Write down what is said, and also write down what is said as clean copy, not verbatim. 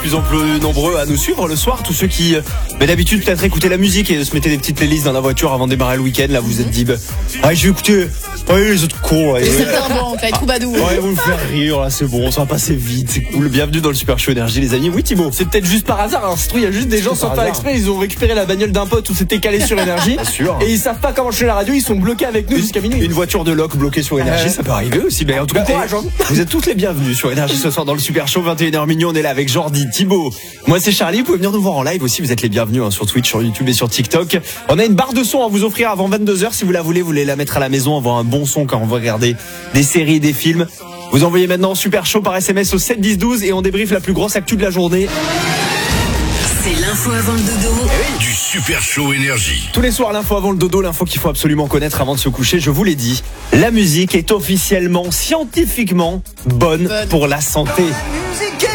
Plus en plus nombreux à nous suivre le soir, tous ceux qui d'habitude peut-être écoutaient la musique et se mettaient des petites playlists dans la voiture avant de démarrer le week-end. Là vous êtes dit je vais écouter les autres cons là, les troubadours. Ouais, vous me faire rire là, c'est bon, ça va passer vite, c'est cool. Bienvenue dans le Super Show Énergie les amis. Oui Thibaut, c'est peut-être juste par hasard, hein. Il y a juste des gens sans faire exprès, ils ont récupéré la bagnole d'un pote où c'était calé sur Énergie et ils savent pas comment changer la radio, ils sont bloqués avec nous jusqu'à minuit. Une voiture de loc bloquée sur Énergie, ça peut arriver aussi. Mais en tout cas, vous êtes tous les bienvenus sur Énergie ce soir dans le Super Show. 21h minuit, on est là avec Jordi, Thibaut. Moi c'est Charlie, vous pouvez venir nous voir en live aussi, vous êtes les bienvenus sur Twitch, sur YouTube et sur TikTok. On a une barre de son à vous offrir avant 22h si vous la voulez, vous voulez la mettre à la maison, avoir un bon son quand on va regarder des séries, des films. Vous envoyez maintenant Super Show par SMS au 7 10 12 et on débriefe la plus grosse actu de la journée. C'est l'info avant le dodo. Du Super Show Énergie. Tous les soirs, l'info avant le dodo, l'info qu'il faut absolument connaître avant de se coucher. Je vous l'ai dit, la musique est officiellement, scientifiquement bonne pour la santé.